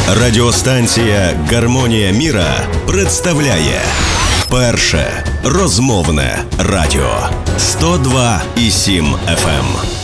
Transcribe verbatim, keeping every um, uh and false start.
Радіостанція «Гармонія міра» представляє перше розмовне радіо сто два і сім еф ем.